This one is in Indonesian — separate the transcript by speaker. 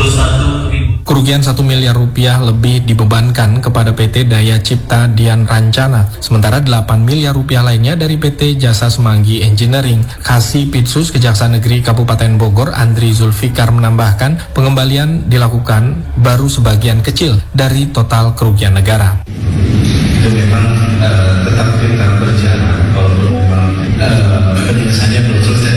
Speaker 1: Kerugian 1 miliar rupiah lebih dibebankan kepada PT Daya Cipta Dian Rancana, sementara 8 miliar rupiah lainnya dari PT Jasa Semanggi Engineering. Kasipitsus Kejaksaan Negeri Kabupaten Bogor, Andri Zulfikar menambahkan, pengembalian dilakukan baru sebagian kecil dari total kerugian negara.
Speaker 2: Itu memang tetap kita berjalan, kalau memang penyelesaiannya belum selesai.